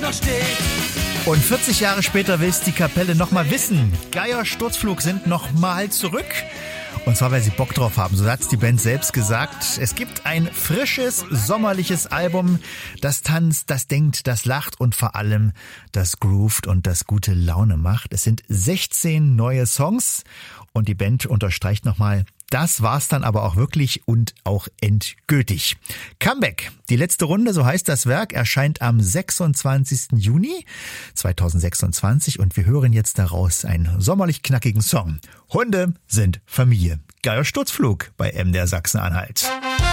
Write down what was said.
noch steht. Und 40 Jahre später will es die Kapelle nochmal wissen. Geier Sturzflug sind nochmal zurück. Und zwar, weil sie Bock drauf haben. So hat's die Band selbst gesagt. Es gibt ein frisches, sommerliches Album, das tanzt, das denkt, das lacht und vor allem das groovt und das gute Laune macht. Es sind 16 neue Songs und die Band unterstreicht nochmal, das war's dann aber auch wirklich und auch endgültig. Comeback. Die letzte Runde, so heißt das Werk, erscheint am 26. Juni 2026 und wir hören jetzt daraus einen sommerlich knackigen Song. Hunde sind Familie. Geier Sturzflug bei MDR Sachsen-Anhalt.